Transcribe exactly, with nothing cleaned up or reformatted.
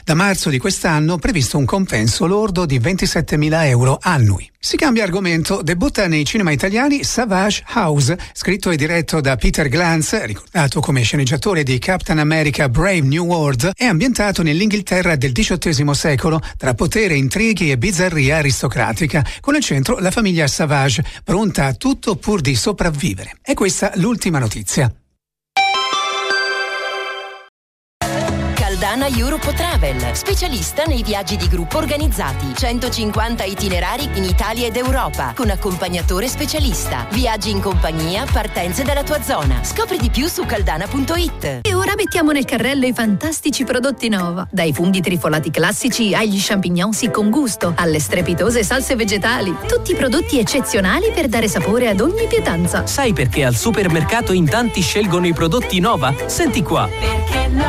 Da marzo di quest'anno previsto un compenso lordo di ventisettemila euro annui. Si cambia argomento, debutta nei cinema italiani Savage House, scritto e diretto da Peter Glantz, ricordato come sceneggiatore di Captain America Brave New World, è ambientato nell'Inghilterra del diciottesimo secolo, tra potere, intrighi e bizzarria aristocratica, con al centro la famiglia Savage, pronta a tutto pur di sopravvivere. E questa l'ultima notizia. Caldana Europe Travel, specialista nei viaggi di gruppo organizzati. centocinquanta itinerari in Italia ed Europa, con accompagnatore specialista. Viaggi in compagnia, partenze dalla tua zona. Scopri di più su caldana punto it. E ora mettiamo nel carrello i fantastici prodotti Nova. Dai funghi trifolati classici agli champignon sì con gusto, alle strepitose salse vegetali. Tutti prodotti eccezionali per dare sapore ad ogni pietanza. Sai perché al supermercato in tanti scelgono i prodotti Nova? Senti qua. Perché no?